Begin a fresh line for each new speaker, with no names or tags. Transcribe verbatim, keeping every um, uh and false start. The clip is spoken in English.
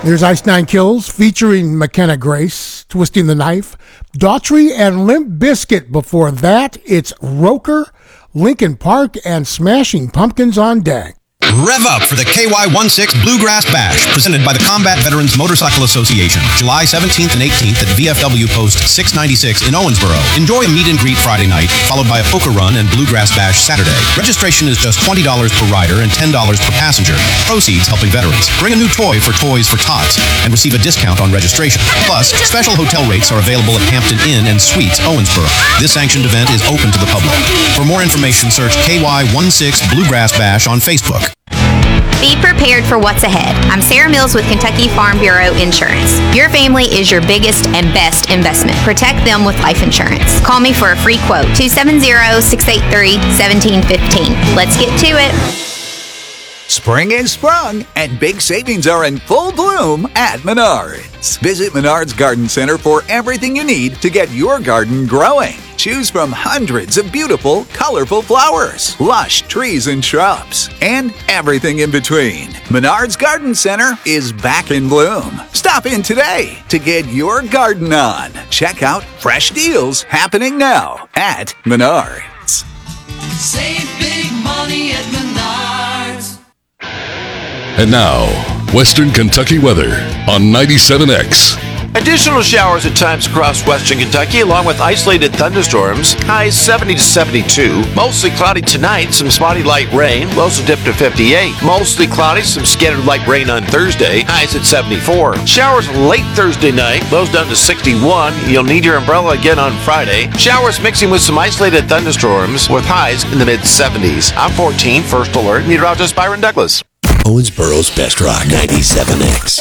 There's Ice Nine Kills featuring McKenna Grace, Twisting the Knife, Daughtry and Limp Bizkit. Before that, it's Roker, Linkin Park, and Smashing Pumpkins on deck.
Rev up for the K Y sixteen Bluegrass Bash, presented by the Combat Veterans Motorcycle Association, July seventeenth and eighteenth at V F W Post six ninety-six in Owensboro. Enjoy a meet and greet Friday night, followed by a poker run and Bluegrass Bash Saturday. Registration is just twenty dollars per rider and ten dollars per passenger. Proceeds helping veterans. Bring a new toy for Toys for Tots and receive a discount on registration. Plus, special hotel rates are available at Hampton Inn and Suites, Owensboro. This sanctioned event is open to the public. For more information, search K Y sixteen Bluegrass Bash on Facebook.
Be prepared for what's ahead. I'm Sarah Mills with Kentucky Farm Bureau Insurance. Your family is your biggest and best investment. Protect them with life insurance. Call me for a free quote, two seven zero, six eight three, one seven one five. Let's get to it.
Spring is sprung, and big savings are in full bloom at Menards. Visit Menards Garden Center for everything you need to get your garden growing. Choose from hundreds of beautiful, colorful flowers, lush trees and shrubs, and everything in between. Menards Garden Center is back in bloom. Stop in today to get your garden on. Check out fresh deals happening now at Menards.
Save big money at Menards.
And now, Western Kentucky weather on ninety-seven X.
Additional showers at times across western Kentucky, along with isolated thunderstorms. Highs seventy to seventy-two. Mostly cloudy tonight, some spotty light rain. Lows will dip to fifty-eight. Mostly cloudy, some scattered light rain on Thursday. Highs at seventy-four. Showers late Thursday night. Lows down to sixty-one. You'll need your umbrella again on Friday. Showers mixing with some isolated thunderstorms with highs in the mid-seventies. I'm fourteen, First Alert. Meteorologist Byron Douglas.
Owensboro's Best Rock, ninety-seven X.